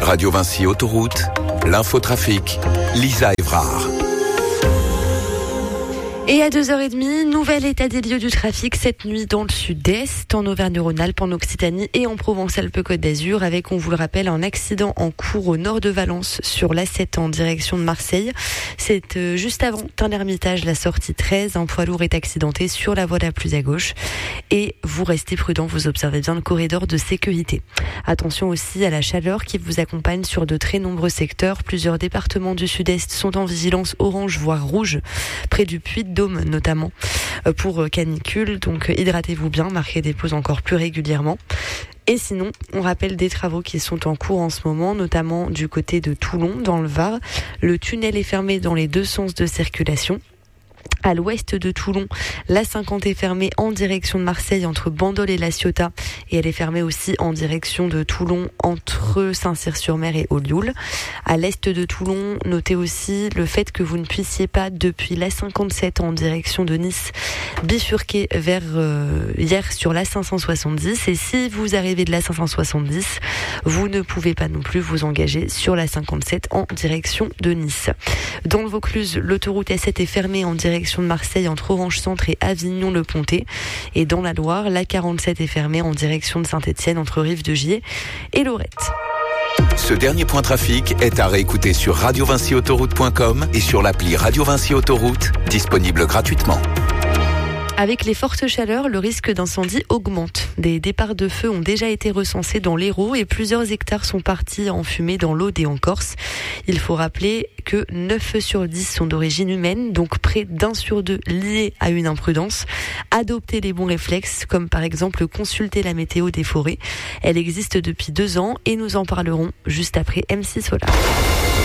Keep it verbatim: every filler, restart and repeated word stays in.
Radio Vinci Autoroute, l'infotrafic, Lisa Evrard. Et à deux heures trente, nouvel état des lieux du trafic cette nuit dans le sud-est, en Auvergne-Rhône-Alpes, en Occitanie et en Provence-Alpes-Côte d'Azur, avec, on vous le rappelle, un accident en cours au nord de Valence sur l'A sept en direction de Marseille. C'est euh, juste avant Tain-l'Hermitage, la sortie treize. Un poids lourd est accidenté sur la voie la plus à gauche. Et vous restez prudent, vous observez bien le corridor de sécurité. Attention aussi à la chaleur qui vous accompagne sur de très nombreux secteurs. Plusieurs départements du sud-est sont en vigilance orange, voire rouge, près du Puy-de-Dôme notamment, pour canicule. Donc hydratez-vous bien, marquez des pauses encore plus régulièrement. Et sinon, on rappelle des travaux qui sont en cours en ce moment, notamment du côté de Toulon, dans le Var. Le tunnel est fermé dans les deux sens de circulation. À l'ouest de Toulon, l'A cinquante est fermée en direction de Marseille entre Bandol et La Ciotat, et elle est fermée aussi en direction de Toulon entre Saint-Cyr-sur-Mer et Ollioules. À l'est de Toulon, notez aussi le fait que vous ne puissiez pas, depuis l'A cinquante-sept en direction de Nice, bifurquer vers euh, hier sur l'A cinq cent soixante-dix, et si vous arrivez de l'A cinq cent soixante-dix, vous ne pouvez pas non plus vous engager sur l'A cinquante-sept en direction de Nice. Dans le Vaucluse, l'autoroute A sept est fermée en direction de Marseille entre Orange Centre et Avignon-le-Pontet, et dans la Loire, l'A quarante-sept est fermée en direction de Saint-Étienne entre Rive-de-Gier et Lorette. Ce dernier point trafic est à réécouter sur radio vinci autoroute point com et sur l'appli Radio Vinci Autoroute, disponible gratuitement. Avec les fortes chaleurs, le risque d'incendie augmente. Des départs de feu ont déjà été recensés dans l'Hérault et plusieurs hectares sont partis en fumée dans l'Aude et en Corse. Il faut rappeler que neuf feux sur dix sont d'origine humaine, donc près d'un sur deux liés à une imprudence. Adoptez les bons réflexes, comme par exemple consulter la météo des forêts. Elle existe depuis deux ans et nous en parlerons juste après M six Solar.